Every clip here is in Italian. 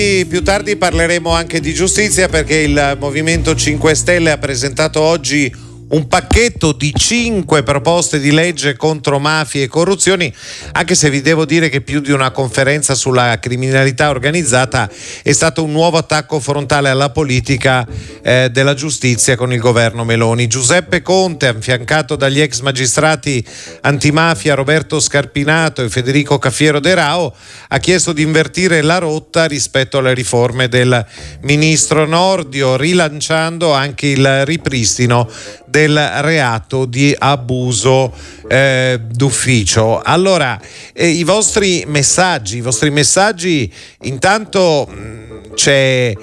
Più tardi parleremo anche di giustizia, perché il Movimento 5 Stelle ha presentato oggi un pacchetto di 5 proposte di legge contro mafie e corruzioni, anche se vi devo dire che più di una conferenza sulla criminalità organizzata è stato un nuovo attacco frontale alla politica della giustizia con il governo Meloni. Giuseppe Conte, affiancato dagli ex magistrati antimafia Roberto Scarpinato e Federico Cafiero De Rao, ha chiesto di invertire la rotta rispetto alle riforme del ministro Nordio, rilanciando anche il ripristino del reato di abuso d'ufficio. Allora, i vostri messaggi, intanto c'è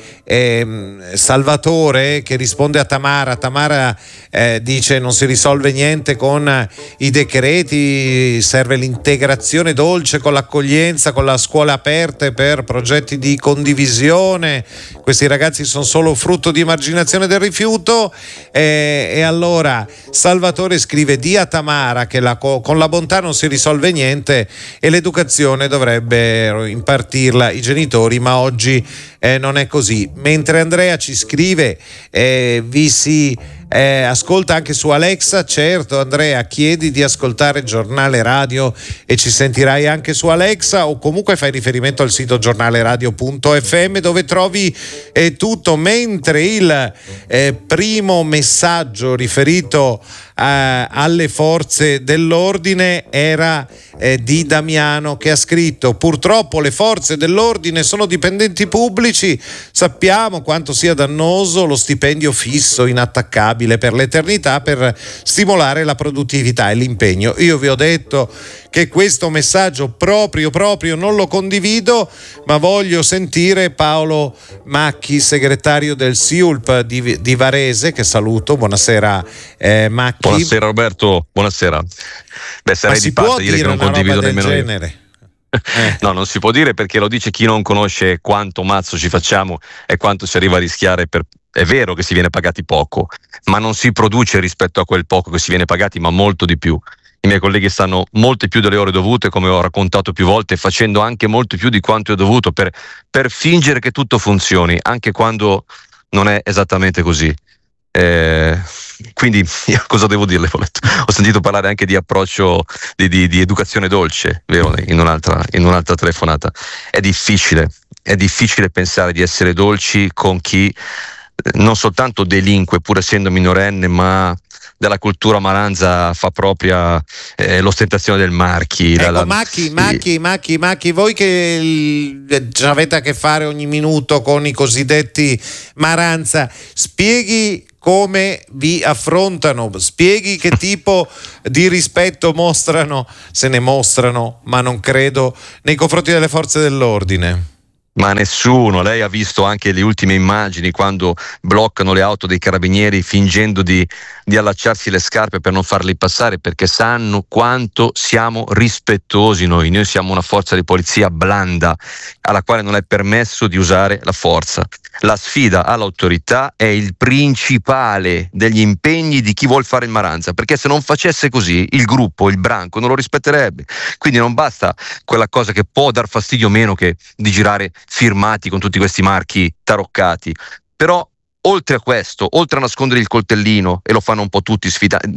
Salvatore che risponde a Tamara dice: non si risolve niente con i decreti, serve l'integrazione dolce con l'accoglienza, con la scuola aperte per progetti di condivisione, questi ragazzi sono solo frutto di emarginazione del rifiuto. E allora Salvatore scrive: di a Tamara che con la bontà non si risolve niente e l'educazione dovrebbero impartirla i genitori, ma oggi non è così. Mentre Andrea ci scrive: vi si ascolta anche su Alexa. Certo Andrea, chiedi di ascoltare Giornale Radio e ci sentirai anche su Alexa, o comunque fai riferimento al sito giornaleradio.fm dove trovi tutto. Mentre il primo messaggio riferito alle forze dell'ordine era di Damiano, che ha scritto: purtroppo le forze dell'ordine sono dipendenti pubblici, sappiamo quanto sia dannoso lo stipendio fisso inattaccabile per l'eternità per stimolare la produttività e l'impegno. Io vi ho detto che questo messaggio proprio non lo condivido, ma voglio sentire Paolo Macchi, segretario del SIULP di Varese, che saluto. Buonasera Macchi. Buonasera Roberto, buonasera. Beh, sarei di parte dire che non condivido nemmeno io. No, non si può dire, perché lo dice chi non conosce quanto mazzo ci facciamo e quanto si arriva a rischiare È vero che si viene pagati poco, ma non si produce rispetto a quel poco che si viene pagati, ma molto di più. I miei colleghi stanno molte più delle ore dovute, come ho raccontato più volte, facendo anche molto più di quanto è dovuto per fingere che tutto funzioni, anche quando non è esattamente così. Quindi io cosa devo dirle? Ho sentito parlare anche di approccio di educazione dolce, vero? In un'altra telefonata. È difficile pensare di essere dolci con chi non soltanto delinque pur essendo minorenne, ma della cultura malanza fa propria l'ostentazione del marchi. Ecco, Macchi, voi che avete a che fare ogni minuto con i cosiddetti maranza, spieghi come vi affrontano, spieghi che tipo di rispetto mostrano, se ne mostrano, ma non credo, nei confronti delle forze dell'ordine. Ma nessuno. Lei ha visto anche le ultime immagini quando bloccano le auto dei carabinieri fingendo di allacciarsi le scarpe per non farli passare, perché sanno quanto siamo rispettosi noi siamo una forza di polizia blanda alla quale non è permesso di usare la forza. La sfida all'autorità è il principale degli impegni di chi vuol fare il maranza, perché se non facesse così il gruppo, il branco non lo rispetterebbe. Quindi non basta quella cosa che può dar fastidio o meno che di girare firmati con tutti questi marchi taroccati, però oltre a questo, oltre a nascondere il coltellino, e lo fanno un po' tutti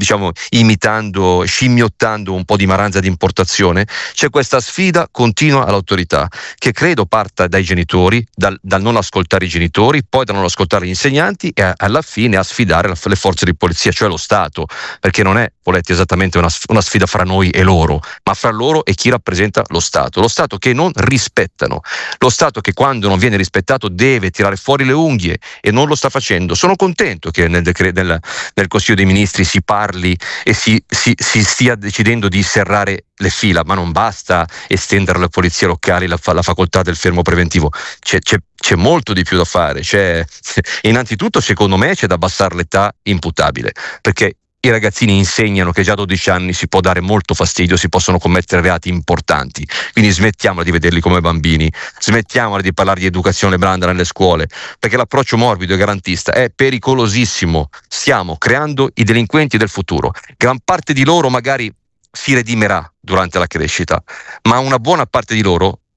imitando, scimmiottando un po' di maranza di importazione, c'è questa sfida continua all'autorità che credo parta dai genitori, dal non ascoltare i genitori, poi da non ascoltare gli insegnanti e alla fine a sfidare le forze di polizia, cioè lo Stato, perché non è, Poletti, esattamente una sfida fra noi e loro, ma fra loro e chi rappresenta lo Stato che non rispettano, lo Stato che quando non viene rispettato deve tirare fuori le unghie e non lo sta facendo. Sono contento che nel Consiglio dei Ministri si parli e si stia decidendo di serrare le fila, ma non basta estendere alle polizie locali la facoltà del fermo preventivo. C'è molto di più da fare. Innanzitutto, secondo me, c'è da abbassare l'età imputabile, perché i ragazzini insegnano che già a 12 anni si può dare molto fastidio, si possono commettere reati importanti, quindi smettiamola di vederli come bambini, smettiamola di parlare di educazione blanda nelle scuole, perché l'approccio morbido e garantista è pericolosissimo. Stiamo creando i delinquenti del futuro. Gran parte di loro magari si redimerà durante la crescita, ma una buona parte di loro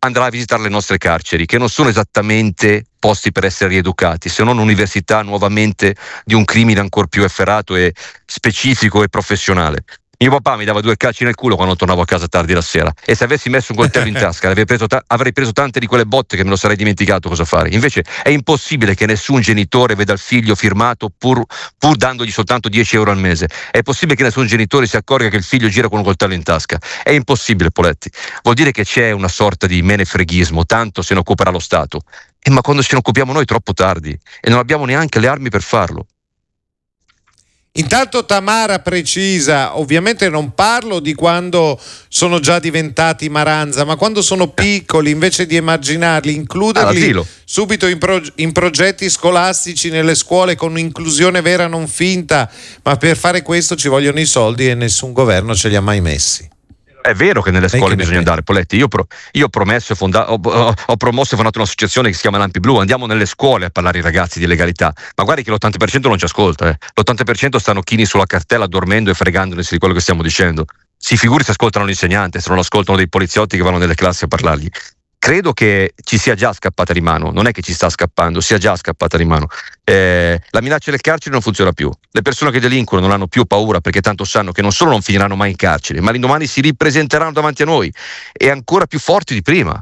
andrà a visitare le nostre carceri, che non sono esattamente posti per essere rieducati, se non università nuovamente di un crimine ancora più efferato e specifico e professionale. Mio papà mi dava 2 calci nel culo quando tornavo a casa tardi la sera, e se avessi messo un coltello in tasca avrei preso tante di quelle botte che me lo sarei dimenticato cosa fare. Invece è impossibile che nessun genitore veda il figlio firmato pur dandogli soltanto 10 euro al mese. È possibile che nessun genitore si accorga che il figlio gira con un coltello in tasca. È impossibile, Poletti. Vuol dire che c'è una sorta di menefreghismo, tanto se ne occuperà lo Stato. Ma quando ce ne occupiamo noi troppo tardi, e non abbiamo neanche le armi per farlo. Intanto Tamara precisa, ovviamente non parlo di quando sono già diventati maranza, ma quando sono piccoli, invece di emarginarli, includerli subito in progetti scolastici nelle scuole con un'inclusione vera non finta, ma per fare questo ci vogliono i soldi e nessun governo ce li ha mai messi. È vero che nelle scuole bisogna andare, Poletti. Io ho promosso e fondato un'associazione che si chiama Lampi Blu. Andiamo nelle scuole a parlare ai ragazzi di legalità. Ma guardi che l'80% non ci ascolta. L'80% stanno chini sulla cartella dormendo e fregandonesi di quello che stiamo dicendo. Si figuri se ascoltano l'insegnante, se non ascoltano dei poliziotti che vanno nelle classi a parlargli. Credo che ci sia già scappata di mano, non è che ci sta scappando, sia già scappata di mano. La minaccia del carcere non funziona più. Le persone che delinquono non hanno più paura perché tanto sanno che non solo non finiranno mai in carcere, ma l'indomani si ripresenteranno davanti a noi e ancora più forti di prima.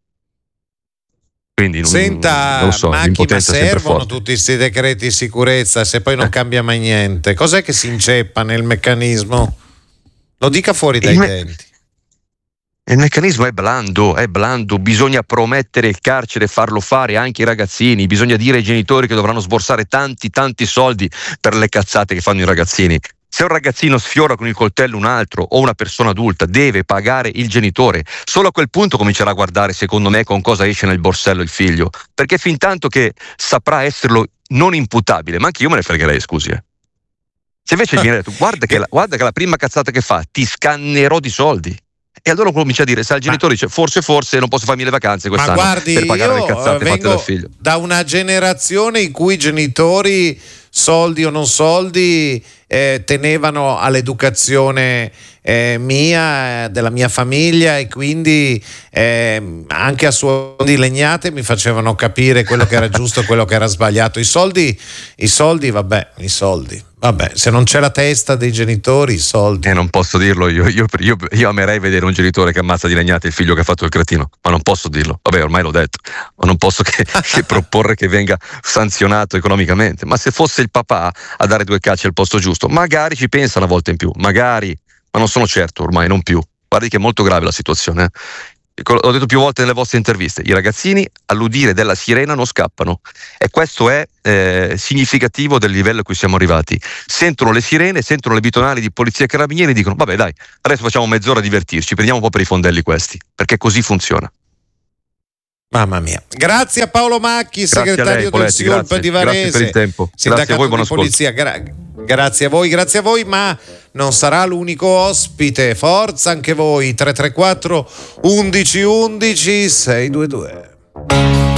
Quindi non lo so, Macchi, ma servono tutti questi decreti di sicurezza se poi non cambia mai niente? Cos'è che si inceppa nel meccanismo? Lo dica fuori dai denti. Il meccanismo è blando, bisogna promettere il carcere e farlo fare anche ai ragazzini, bisogna dire ai genitori che dovranno sborsare tanti soldi per le cazzate che fanno i ragazzini. Se un ragazzino sfiora con il coltello un altro o una persona adulta, deve pagare il genitore. Solo a quel punto comincerà a guardare, secondo me, con cosa esce nel borsello il figlio, perché fin tanto che saprà esserlo non imputabile, ma anche io me ne fregherei, scusi. Se invece gli viene detto guarda che la prima cazzata che fa ti scannerò di soldi. E allora comincia a dire, sai, il genitore dice forse non posso farmi le vacanze quest'anno per pagare le cazzate fatte dal figlio. Da una generazione in cui i genitori, soldi o non soldi, tenevano all'educazione mia, della mia famiglia, e quindi anche a suon di legnate mi facevano capire quello che era giusto e quello che era sbagliato. I soldi, vabbè, se non c'è la testa dei genitori, i soldi. Non posso dirlo io amerei vedere un genitore che ammazza di legnate il figlio che ha fatto il cretino, ma non posso dirlo. Vabbè, ormai l'ho detto, ma non posso che proporre che venga sanzionato economicamente. Ma se fosse il papà a dare 2 calci al posto giusto, magari ci pensa una volta in più, magari, ma non sono certo ormai, non più. Guardi che è molto grave la situazione. L'ho detto più volte nelle vostre interviste, i ragazzini all'udire della sirena non scappano, e questo è significativo del livello a cui siamo arrivati. Sentono le sirene, sentono le bitonali di polizia e carabinieri e dicono vabbè dai, adesso facciamo mezz'ora a divertirci, prendiamo un po' per i fondelli questi, perché così funziona. Mamma mia. Grazie a Paolo Macchi, segretario del SIOLP di Varese. Grazie per il tempo. Grazie a voi, buon ascolto. Polizia. Grazie a voi, ma non sarà l'unico ospite. Forza anche voi, 334 11 11 622.